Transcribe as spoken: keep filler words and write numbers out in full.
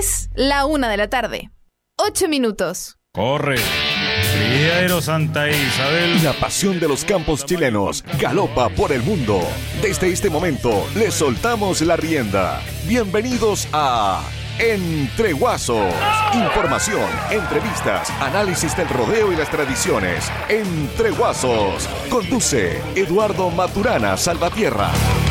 Es la una de la tarde. Ocho minutos. Corre. Criadero Santa Isabel. La pasión de los campos chilenos galopa por el mundo. Desde este momento le soltamos la rienda. Bienvenidos a Entre Guasos. Información, entrevistas, análisis del rodeo y las tradiciones. Entre Guasos. Conduce Eduardo Maturana Salvatierra.